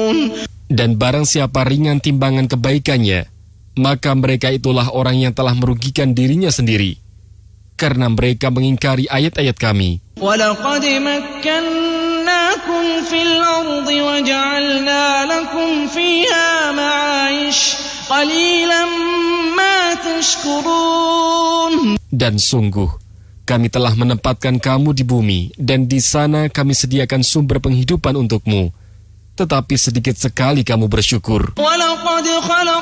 Dan barang siapa ringan timbangan kebaikannya, maka mereka itulah orang yang telah merugikan dirinya sendiri, karena mereka mengingkari ayat-ayat kami. وَلَقَدْ مَكَّنَّاكُمْ فِي الْأَرْضِ وَجَعَلْنَا لَكُمْ فِيهَا مَعَايِشَ قَلِيلًا مَا تَشْكُرُونَ. Dan sungguh, kami telah menempatkan kamu di bumi, dan di sana kami sediakan sumber penghidupan untukmu. Tetapi sedikit sekali kamu bersyukur.